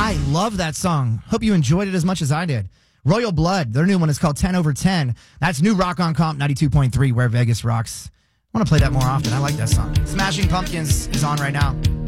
I love that song. Hope you enjoyed it as much as I did. Royal Blood, their new one is called 10 over 10. That's new Rock on Comp 92.3, where Vegas rocks. I want to play that more often. I like that song. Smashing Pumpkins is on right now.